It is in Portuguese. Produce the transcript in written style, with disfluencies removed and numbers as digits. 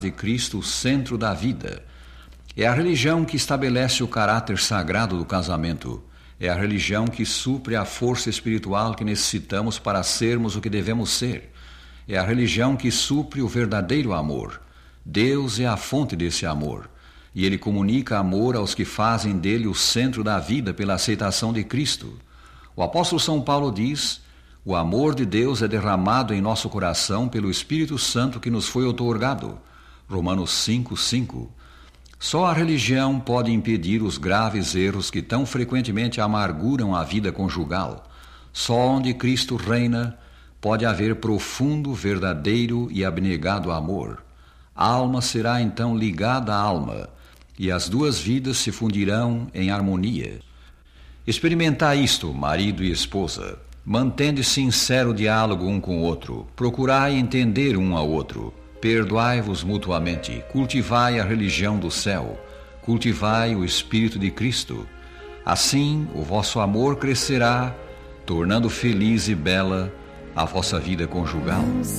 de Cristo o centro da vida. É a religião que estabelece o caráter sagrado do casamento. É a religião que supre a força espiritual que necessitamos para sermos o que devemos ser. É a religião que supre o verdadeiro amor. Deus é a fonte desse amor. E Ele comunica amor aos que fazem dele o centro da vida pela aceitação de Cristo. O apóstolo São Paulo diz: o amor de Deus é derramado em nosso coração pelo Espírito Santo que nos foi outorgado. Romanos 5:5. Só a religião pode impedir os graves erros que tão frequentemente amarguram a vida conjugal. Só onde Cristo reina pode haver profundo, verdadeiro e abnegado amor. A alma será então ligada à alma, e as duas vidas se fundirão em harmonia. Experimentai isto, marido e esposa. Mantende sincero diálogo um com o outro. Procurai entender um ao outro. Perdoai-vos mutuamente. Cultivai a religião do céu. Cultivai o Espírito de Cristo. Assim, o vosso amor crescerá, tornando feliz e bela a vossa vida conjugal.